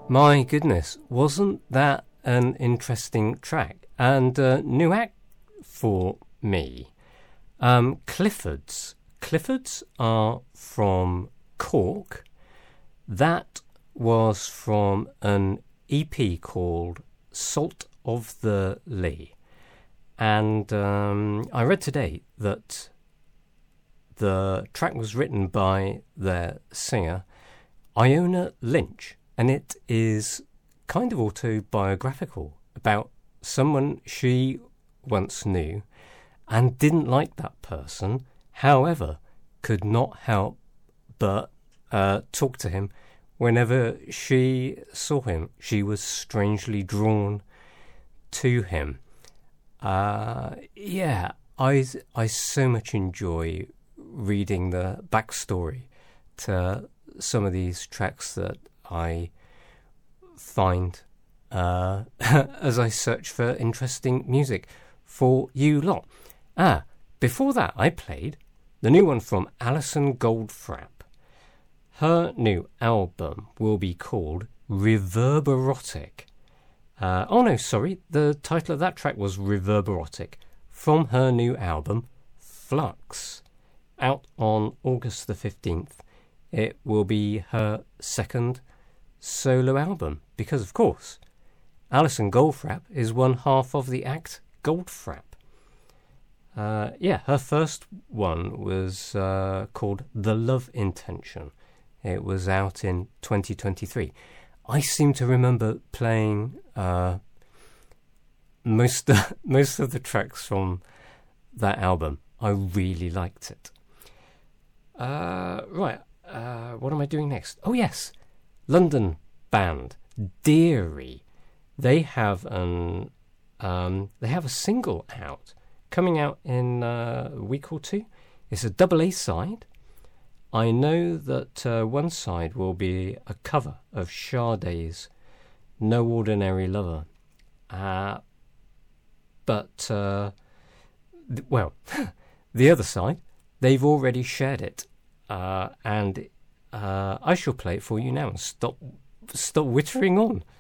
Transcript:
My goodness, wasn't that an interesting track? And new act for me. Cliffords. Cliffords are from Cork. That was from an EP called Salt of the Lee. And I read today that the track was written by their singer, Iona Lynch, and it is kind of autobiographical about someone she once knew and didn't like that person, however, could not help but talk to him whenever she saw him. She was strangely drawn to him. I so much enjoy reading the backstory to some of these tracks that I find as I search for interesting music for you lot. Before that, I played the new one from Alison Goldfrapp. Her new album will be called Reverberotic. The title of that track was Reverberotic, from her new album Flux, out on August the 15th. It will be her second solo album, because of course Alison Goldfrapp is one half of the act Goldfrapp. Her first one was called The Love Intention. It was out in 2023. I seem to remember playing most of the tracks from that album. I really liked it. What am I doing next? Oh yes, London band Deary. They have a single out, coming out in a week or two. It's a double A side. I know that one side will be a cover of Sade's No Ordinary Lover. The other side, they've already shared it. And I shall play it for you now and stop wittering on.